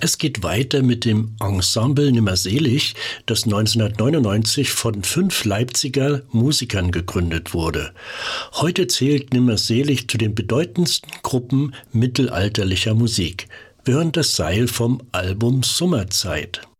Es geht weiter mit dem Ensemble Nimmerselig, das 1999 von 5 Leipziger Musikern gegründet wurde. Heute zählt Nimmerselig zu den bedeutendsten Gruppen mittelalterlicher Musik. Wir hören das Seil vom Album Sommerzeit.